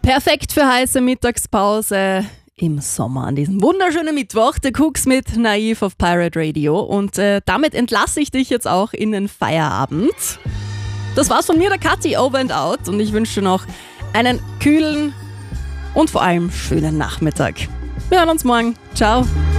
Perfekt für heiße Mittagspause im Sommer an diesem wunderschönen Mittwoch. Der Cooks mit Naiv auf Pirate Radio. Und damit entlasse ich dich jetzt auch in den Feierabend. Das war's von mir, der Kathi, Over and Out. Und ich wünsche dir noch einen kühlen und vor allem schönen Nachmittag. Wir hören uns morgen. Ciao.